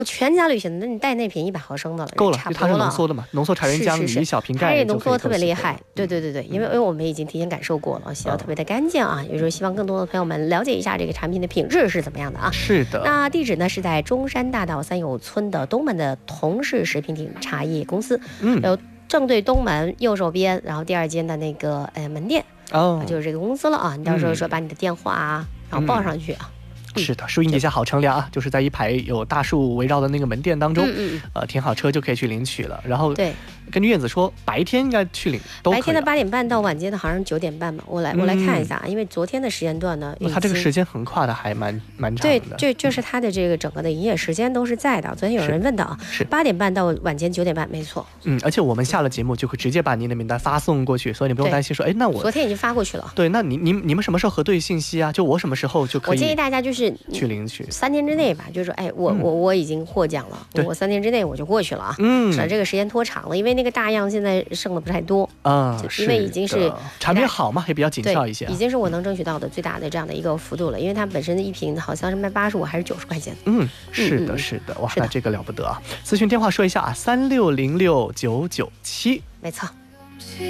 全家旅行的，那你带那瓶100毫升的了， 够了， 差不多它是浓缩的嘛，浓缩柴人姜是鱼小瓶盖， 它也浓缩特别厉害。对，因为我们已经提前感受过了，洗到特别的干净啊。有时候希望更多的朋友们了解一下这个产品的品质是怎么样的啊。 是的。 那地址呢是在中山大道三友村的东门的同氏食品品茶叶公司，有正对东门右手边，然后第2间的那个门店就是这个公司了啊。你到时候说把你的电话啊，然后报上去啊。 是的，树荫底下好乘凉啊，就是在一排有大树围绕的那个门店当中，停好车就可以去领取了。然后对，根据燕子说，白天应该去领都可以。 白天的8点半到晚间的好像9点半吧，我来看一下，因为昨天的时间段呢， 它这个时间横跨的还蛮长的。 对，就是它的这个整个的营业时间都是在的。昨天有人问的啊，是8点半到晚间9点半，没错。 而且我们下了节目就会直接把您的名单发送过去，所以你不用担心说，哎，那我昨天已经发过去了。 对，那你们什么时候核对信息啊？就我什么时候就可以？ 我建议大家就是去领取 3天之内吧，就是说，哎，我已经获奖了，我3天之内我就过去了啊。省这个时间拖长了，因为那个大样现在剩的不太多啊，因为已经是产品好嘛，也比较紧俏一些， 已经是我能争取到的最大的这样的一个幅度了，因为它本身的一瓶好像是卖85还是90块钱。 是的，哇，那这个了不得啊！咨询电话说一下啊，36069997， 没错。